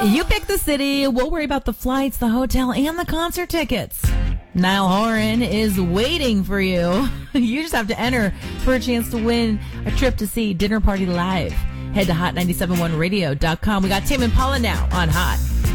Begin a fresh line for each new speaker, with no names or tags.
You pick the city. We'll worry about the flights, the hotel, and the concert tickets. Niall Horan is waiting for you. You just have to enter for a chance to win a trip to see Dinner Party Live. Head to hot971radio.com. We got Tim and Paula now on Hot